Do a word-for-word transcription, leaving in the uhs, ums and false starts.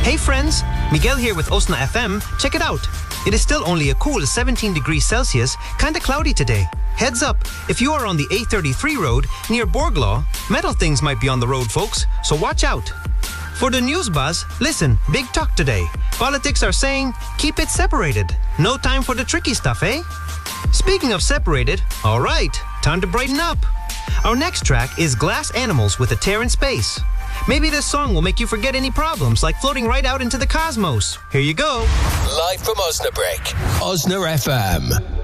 Hey friends, Miguel here with Osna F M. Check it out. It is still only a cool seventeen degrees Celsius, kinda cloudy today. Heads up, if you are on the A thirty-three road near Borglaw, metal things might be on the road, folks, so watch out. For the news buzz, listen, big talk today. Politics are saying, keep it separated. No time for the tricky stuff, eh? Speaking of separated, all right, time to brighten up. Our next track is Glass Animals with A Tear in Space. Maybe this song will make you forget any problems, like floating right out into the cosmos. Here you go. Live from Osnabrück, Osna F M.